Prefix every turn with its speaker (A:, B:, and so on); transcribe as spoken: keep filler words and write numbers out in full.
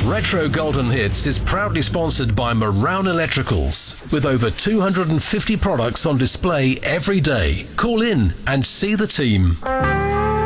A: Retro Golden Hits is proudly sponsored by Marown Electricals, with over two hundred fifty products on display every day. Call in and see the team.